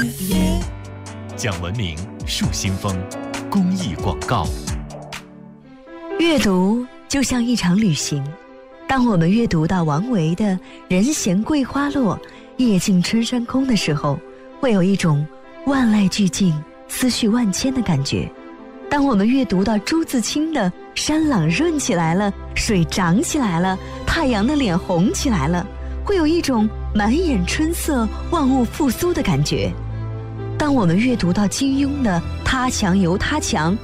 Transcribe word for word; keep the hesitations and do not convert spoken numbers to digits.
讲文明树新风公益广告。 阅读就像一场旅行，当我们阅读到王维的人闲桂花落，夜静春山空的时候，会有一种万籁俱静，思绪万千的感觉。当我们阅读到朱自清的山朗润起来了，水涨起来了，太阳的脸红起来了，会有一种满眼春色，万物复苏的感觉。当我们阅读到金庸的他强由他强，